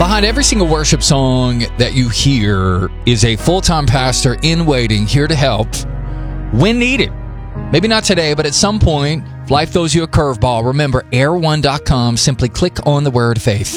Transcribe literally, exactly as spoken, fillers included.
Behind every single worship song that you hear is a full-time pastor in waiting, here to help when needed. Maybe not today, but at some point, if life throws you a curveball, remember, air one dot com. Simply click on the word faith.